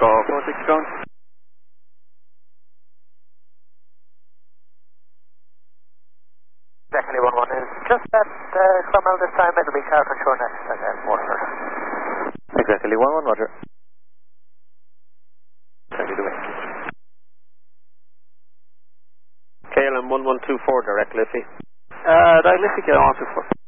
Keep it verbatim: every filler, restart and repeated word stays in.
Echo four six going. Exactly one one is just at uh, Clonmel this time. It'll be car for sure next at uh, Waterford. Exactly one one, roger. Send you the way. K L M one one two four, direct Liffey. Uh, direct Liffey, K L M one two four.